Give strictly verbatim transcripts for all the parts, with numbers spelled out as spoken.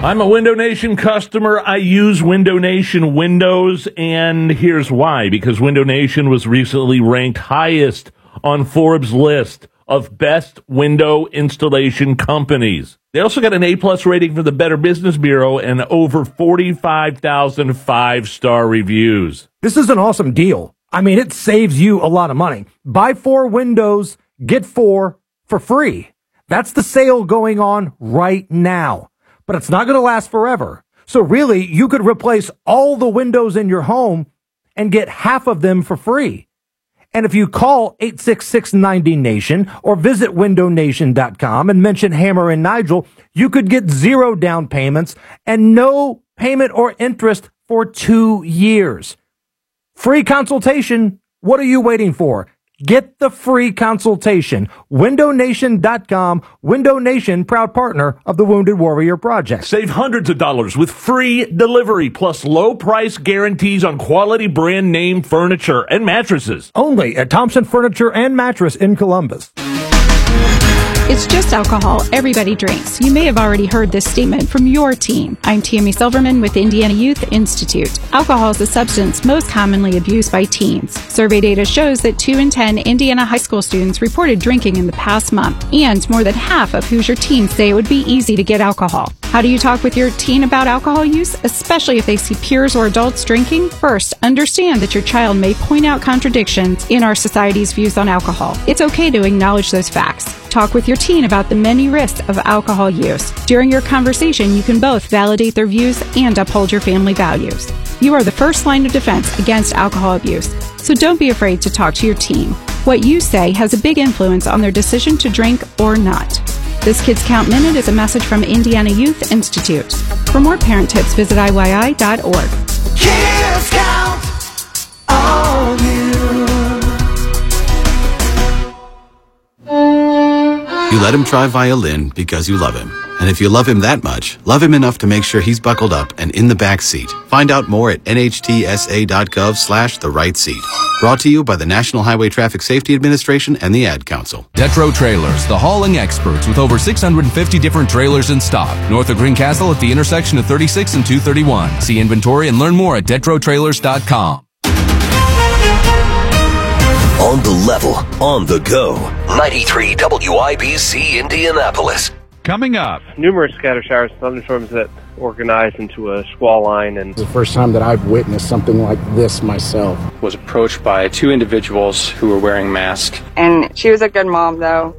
I'm a Window Nation customer. I use Window Nation Windows, and here's why. Because Window Nation was recently ranked highest on Forbes' list of best window installation companies. They also got an A-plus rating from the Better Business Bureau and over forty-five thousand five-star reviews. This is an awesome deal. I mean, it saves you a lot of money. Buy four windows, get four for free. That's the sale going on right now. But it's not going to last forever. So really, you could replace all the windows in your home and get half of them for free. And if you call eight six six ninety nation or visit window nation dot com and mention Hammer and Nigel, you could get zero down payments and no payment or interest for two years. Free consultation. What are you waiting for? Get the free consultation. window nation dot com. Window Nation, proud partner of the Wounded Warrior Project. Save hundreds of dollars with free delivery plus low price guarantees on quality brand name furniture and mattresses. Only at Thompson Furniture and Mattress in Columbus. It's just alcohol. Everybody drinks. You may have already heard this statement from your teen. I'm Tammy Silverman with Indiana Youth Institute. Alcohol is a substance most commonly abused by teens. Survey data shows that two in ten Indiana high school students reported drinking in the past month, and more than half of Hoosier teens say it would be easy to get alcohol. How do you talk with your teen about alcohol use, especially if they see peers or adults drinking? First, understand that your child may point out contradictions in our society's views on alcohol. It's okay to acknowledge those facts. Talk with your teen about the many risks of alcohol use. During your conversation, you can both validate their views and uphold your family values. You are the first line of defense against alcohol abuse, so don't be afraid to talk to your teen. What you say has a big influence on their decision to drink or not. This Kids Count Minute is a message from Indiana Youth Institute. For more parent tips, visit I Y I dot org. Kids count on you. You let him try violin because you love him. And if you love him that much, love him enough to make sure he's buckled up and in the back seat. Find out more at N H T S A dot gov slash the right seat. Brought to you by the National Highway Traffic Safety Administration and the Ad Council. Detro Trailers, the hauling experts with over six hundred fifty different trailers in stock. North of Greencastle at the intersection of thirty-six and two thirty-one. See inventory and learn more at detro trailers dot com. On the level, on the go. ninety-three W I B C Indianapolis. Coming up, numerous scatter showers and thunderstorms that organized into a squall line. And it's the first time that I've witnessed something like this myself. Was approached by two individuals who were wearing masks. And she was a good mom, though.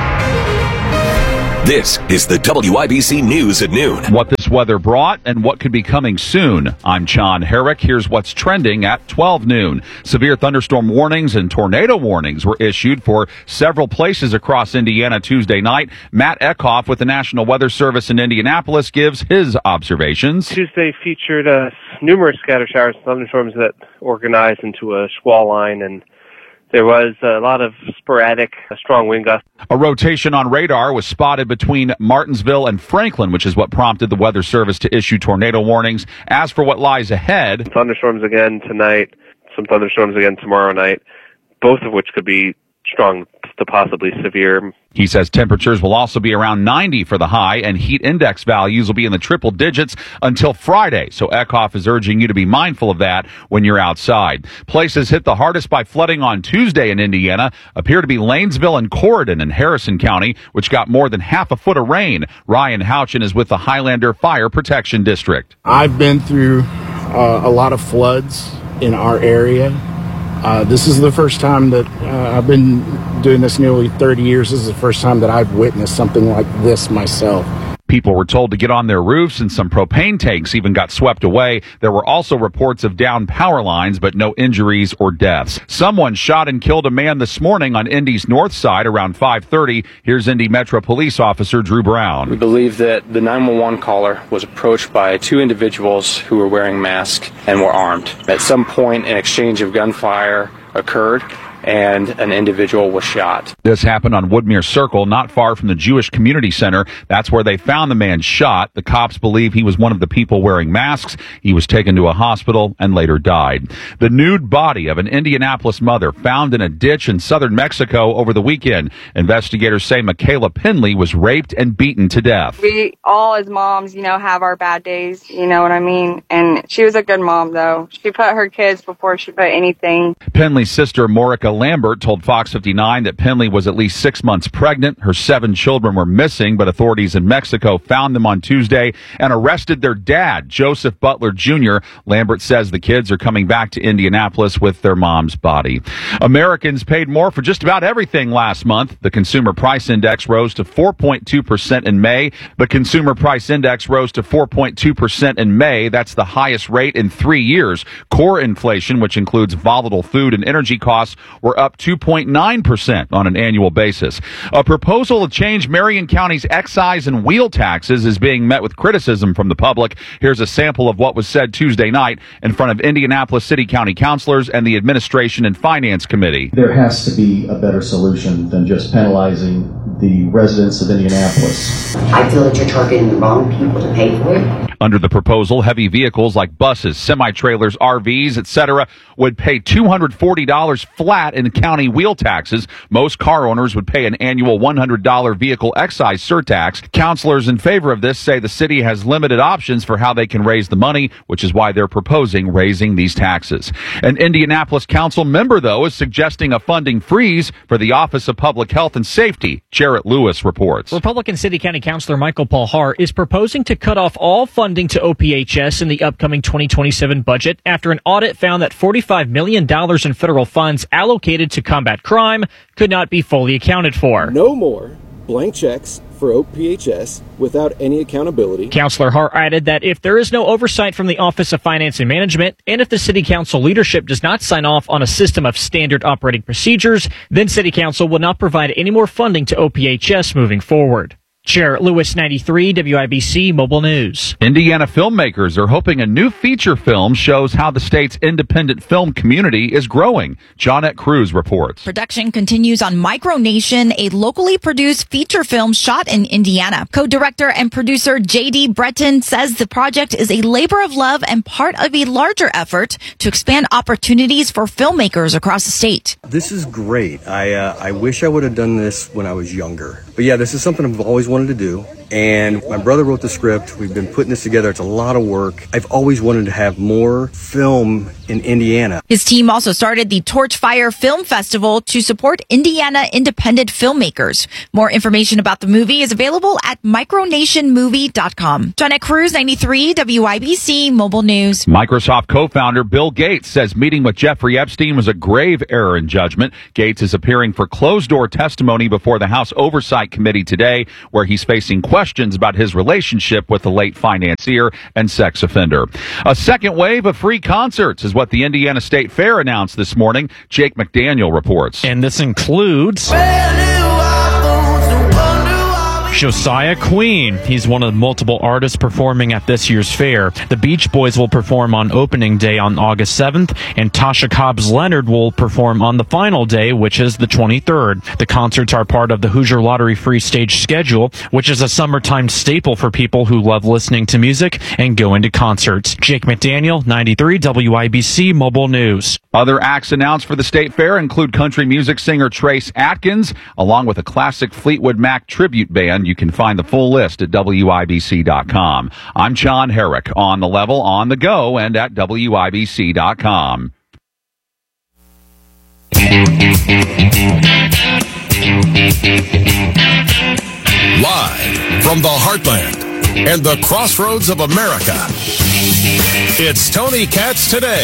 This is the W I B C News at noon. What this weather brought and what could be coming soon. I'm John Herrick. Here's what's trending at twelve noon. Severe thunderstorm warnings and tornado warnings were issued for several places across Indiana Tuesday night. Matt Eckhoff with the National Weather Service in Indianapolis gives his observations. Tuesday featured uh, numerous scatter showers and thunderstorms that organized into a squall line, and there was a lot of sporadic, uh, strong wind gusts. A rotation on radar was spotted between Martinsville and Franklin, which is what prompted the Weather Service to issue tornado warnings. As for what lies ahead, thunderstorms again tonight, some thunderstorms again tomorrow night, both of which could be strong to possibly severe. He says temperatures will also be around ninety for the high, and heat index values will be in the triple digits until Friday. So Eckhoff is urging you to be mindful of that when you're outside. Places hit the hardest by flooding on Tuesday in Indiana appear to be Lanesville and Corydon in Harrison County, which got more than half a foot of rain. Ryan Houchin is with the Highlander Fire Protection District. I've been through uh, a lot of floods in our area. Uh, this is the first time that uh, I've been doing this nearly thirty years. This is the first time that I've witnessed something like this myself. People were told to get on their roofs, and some propane tanks even got swept away. There were also reports of downed power lines, but no injuries or deaths. Someone shot and killed a man this morning on Indy's north side around five thirty. Here's Indy Metro Police Officer Drew Brown. We believe that the nine one one caller was approached by two individuals who were wearing masks and were armed. At some point, an exchange of gunfire occurred, and an individual was shot. This happened on Woodmere Circle, not far from the Jewish Community Center. That's where they found the man shot. The cops believe he was one of the people wearing masks. He was taken to a hospital and later died. The nude body of an Indianapolis mother found in a ditch in southern Mexico over the weekend. Investigators say Michaela Penley was raped and beaten to death. We all as moms, you know, have our bad days, you know what I mean? And she was a good mom, though. She put her kids before she put anything. Penley's sister, Morica Lambert, told Fox fifty-nine that Penley was at least six months pregnant. Her seven children were missing, but authorities in Mexico found them on Tuesday and arrested their dad, Joseph Butler Junior Lambert says the kids are coming back to Indianapolis with their mom's body. Americans paid more for just about everything last month. The Consumer Price Index rose to four point two percent in May. The Consumer Price Index rose to four point two percent in May. That's the highest rate in three years. Core inflation, which includes volatile food and energy costs, were up two point nine percent on an annual basis. A proposal to change Marion County's excise and wheel taxes is being met with criticism from the public. Here's a sample of what was said Tuesday night in front of Indianapolis City County councilors and the Administration and Finance Committee. There has to be a better solution than just penalizing the residents of Indianapolis. I feel that you're targeting the wrong people to pay for it. Under the proposal, heavy vehicles like buses, semi-trailers, R Vs, et cetera would pay two hundred forty dollars flat in county wheel taxes. Most car owners would pay an annual one hundred dollars vehicle excise surtax. Counselors in favor of this say the city has limited options for how they can raise the money, which is why they're proposing raising these taxes. An Indianapolis council member, though, is suggesting a funding freeze for the Office of Public Health and Safety. Jarrett Lewis reports. Republican City County Councilor Michael Paul Hart is proposing to cut off all funding to O P H S in the upcoming twenty twenty-seven budget after an audit found that forty-five million dollars in federal funds allocated to combat crime could not be fully accounted for. No more blank checks for O P H S without any accountability. Councilor Hart added that if there is no oversight from the Office of Finance and Management, and if the City Council leadership does not sign off on a system of standard operating procedures, then City Council will not provide any more funding to O P H S moving forward. Jarrett Lewis, ninety-three W I B C Mobile News. Indiana filmmakers are hoping a new feature film shows how the state's independent film community is growing. Johnette Cruz reports. Production continues on Micronation, a locally produced feature film shot in Indiana. Co-director and producer J D Breton says the project is a labor of love and part of a larger effort to expand opportunities for filmmakers across the state. This is great. I uh, I wish I would have done this when I was younger. But yeah, this is something I've always wanted to do. And my brother wrote the script. We've been putting this together. It's a lot of work. I've always wanted to have more film in Indiana. His team also started the Torchfire Film Festival to support Indiana independent filmmakers. More information about the movie is available at micronation movie dot com. Johnette Cruz, ninety-three W I B C Mobile News. Microsoft co-founder Bill Gates says meeting with Jeffrey Epstein was a grave error in judgment. Gates is appearing for closed-door testimony before the House Oversight Committee today, where he's facing questions about his relationship with the late financier and sex offender. A second wave of free concerts is what the Indiana State Fair announced this morning. Jake McDaniel reports. And this includes Josiah Queen. He's one of the multiple artists performing at this year's fair. The Beach Boys will perform on opening day on August seventh, and Tasha Cobbs Leonard will perform on the final day, which is the twenty-third. The concerts are part of the Hoosier Lottery Free Stage schedule, which is a summertime staple for people who love listening to music and going to concerts. Jake McDaniel, ninety-three W I B C Mobile News. Other acts announced for the State Fair include country music singer Trace Atkins, along with a classic Fleetwood Mac tribute band. You can find the full list at W I B C dot com. I'm John Herrick, on the level, on the go, and at W I B C dot com. Live from the heartland and the crossroads of America, it's Tony Katz Today.